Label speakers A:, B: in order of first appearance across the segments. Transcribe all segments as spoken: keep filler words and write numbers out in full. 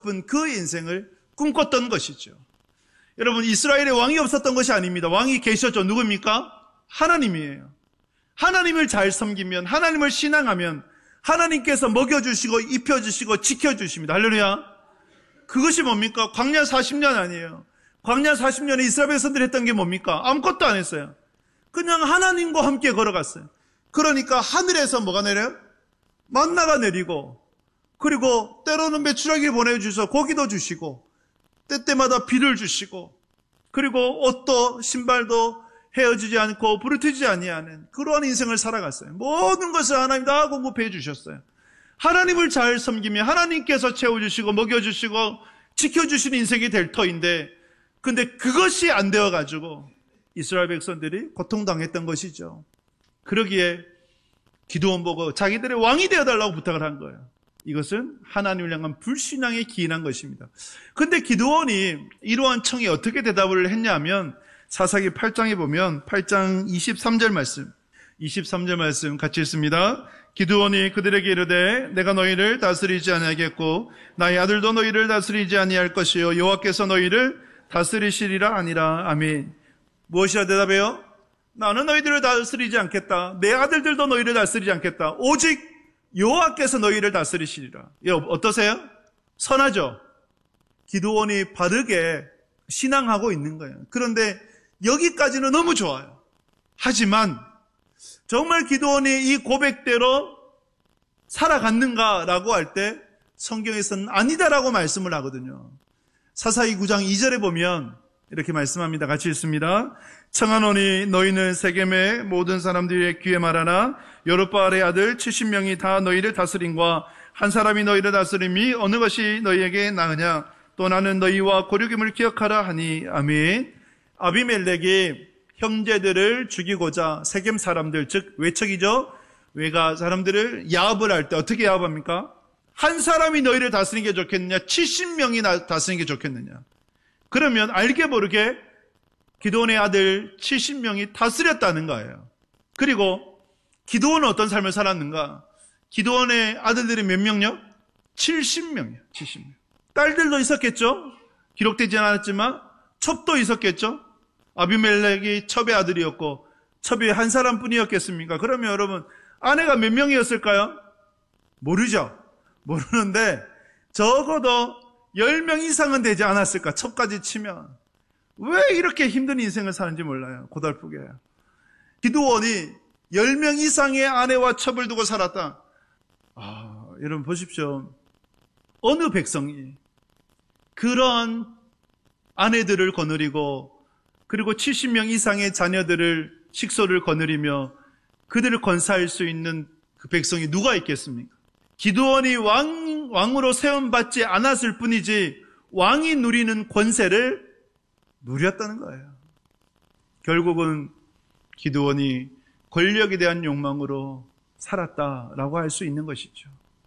A: 싶은 그 인생을 꿈꿨던 것이죠. 여러분, 이스라엘에 왕이 없었던 것이 아닙니다. 왕이 계셨죠. 누굽니까? 하나님이에요. 하나님을 잘 섬기면, 하나님을 신앙하면 하나님께서 먹여주시고 입혀주시고 지켜주십니다. 할렐루야. 그것이 뭡니까? 광야 사십 년 아니에요. 광야 사십 년에 이스라엘 백성들이 했던 게 뭡니까? 아무것도 안 했어요. 그냥 하나님과 함께 걸어갔어요. 그러니까 하늘에서 뭐가 내려요? 만나가 내리고, 그리고 때로는 메추라기를 보내주셔서 고기도 주시고, 때때마다 비를 주시고, 그리고 옷도 신발도 헤어지지 않고 부르트지 아니하는 그러한 인생을 살아갔어요. 모든 것을 하나님 다 공급해 주셨어요. 하나님을 잘 섬기면 하나님께서 채워주시고 먹여주시고 지켜주시는 인생이 될 터인데, 근데 그것이 안 되어가지고 이스라엘 백성들이 고통당했던 것이죠. 그러기에 기드온 보고 자기들의 왕이 되어달라고 부탁을 한 거예요. 이것은 하나님을 향한 불신앙에 기인한 것입니다. 근데 기드온이 이러한 청에 어떻게 대답을 했냐면, 사사기 팔 장에 보면 팔 장 이십삼 절 말씀, 이십삼 절 말씀 같이 읽습니다. 기드온이 그들에게 이르되 내가 너희를 다스리지 아니하겠고 나의 아들도 너희를 다스리지 아니할 것이요 여호와께서 너희를 다스리시리라 아니라. 아멘. 무엇이라 대답해요? 나는 너희들을 다스리지 않겠다. 내 아들들도 너희를 다스리지 않겠다. 오직 여호와께서 너희를 다스리시리라. 어떠세요? 선하죠? 기드온이 바르게 신앙하고 있는 거예요. 그런데 여기까지는 너무 좋아요. 하지만 정말 기드온이 이 고백대로 살아갔는가라고 할 때 성경에서는 아니다라고 말씀을 하거든요. 사사기 구 장 이 절에 보면 이렇게 말씀합니다. 같이 읽습니다. 청하노니 너희는 세겜의 모든 사람들의 귀에 말하나 여룻바알의 아들 칠십 명이 다 너희를 다스림과 한 사람이 너희를 다스림이 어느 것이 너희에게 나으냐. 또 나는 너희와 고륙임을 기억하라 하니. 아멘. 아비멜렉이 형제들을 죽이고자 세겜 사람들, 즉 외척이죠. 외가 사람들을 야합을 할 때 어떻게 야합합니까? 한 사람이 너희를 다스리는 게 좋겠느냐, 칠십 명이 다스리는 게 좋겠느냐. 그러면 알게 모르게 기드온의 아들 칠십 명이 다스렸다는 거예요. 그리고 기드온은 어떤 삶을 살았는가? 기드온의 아들들이 몇 명요? 칠십 명이요. 칠십 명. 딸들도 있었겠죠? 기록되지는 않았지만 첩도 있었겠죠? 아비멜렉이 첩의 아들이었고 첩이 한 사람뿐이었겠습니까? 그러면 여러분 아내가 몇 명이었을까요? 모르죠. 모르는데 적어도 열 명 이상은 되지 않았을까? 첩까지 치면. 왜 이렇게 힘든 인생을 사는지 몰라요. 고달프게. 기드온이 열 명 이상의 아내와 첩을 두고 살았다. 아, 여러분 보십시오. 어느 백성이 그런 아내들을 거느리고 그리고 칠십 명 이상의 자녀들을 식소를 거느리며 그들을 건사할 수 있는 그 백성이 누가 있겠습니까? 기드온이 왕, 왕으로 세움받지 않았을 뿐이지 왕이 누리는 권세를 누렸다는 거예요. 결국은 기드온이 권력에 대한 욕망으로 살았다라고 할 수 있는 것이죠.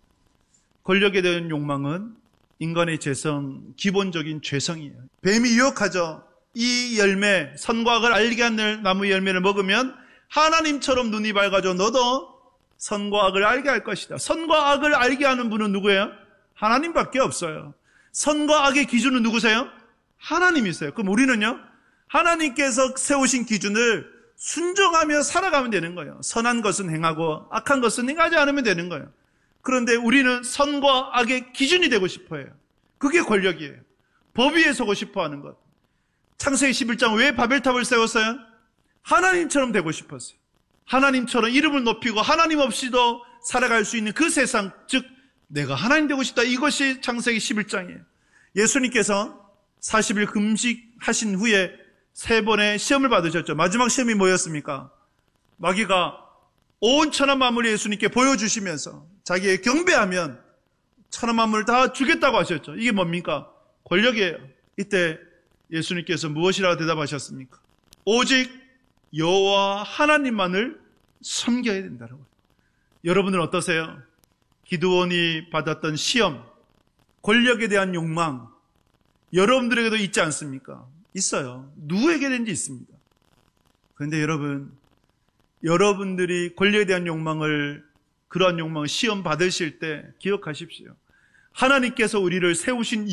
A: 권력에 대한 욕망은 인간의 죄성, 기본적인 죄성이에요. 뱀이 유혹하죠. 이 열매, 선과 악을 알게 하는 나무 열매를 먹으면 하나님처럼 눈이 밝아져 너도 선과 악을 알게 할 것이다. 선과 악을 알게 하는 분은 누구예요? 하나님밖에 없어요. 선과 악의 기준은 누구세요? 하나님이세요. 그럼 우리는요? 하나님께서 세우신 기준을 순종하며 살아가면 되는 거예요. 선한 것은 행하고 악한 것은 행하지 않으면 되는 거예요. 그런데 우리는 선과 악의 기준이 되고 싶어 해요. 그게 권력이에요. 법 위에 서고 싶어 하는 것. 창세기 십일 장 왜 바벨탑을 세웠어요? 하나님처럼 되고 싶었어요. 하나님처럼 이름을 높이고 하나님 없이도 살아갈 수 있는 그 세상, 즉 내가 하나님 되고 싶다. 이것이 창세기 십일 장이에요. 예수님께서 사십 일 금식하신 후에 세 번의 시험을 받으셨죠. 마지막 시험이 뭐였습니까? 마귀가 온 천하 만물을 예수님께 보여주시면서 자기의 경배하면 천하 만물을 다 주겠다고 하셨죠. 이게 뭡니까? 권력이에요. 이때 예수님께서 무엇이라고 대답하셨습니까? 오직 여호와 하나님만을 섬겨야 된다고. 여러분은 어떠세요? 기드온이 받았던 시험, 권력에 대한 욕망, 여러분들에게도 있지 않습니까? 있어요. 누구에게든지 있습니다. 그런데 여러분, 여러분들이 권력에 대한 욕망을, 그러한 욕망을 시험 받으실 때 기억하십시오. 하나님께서 우리를 세우신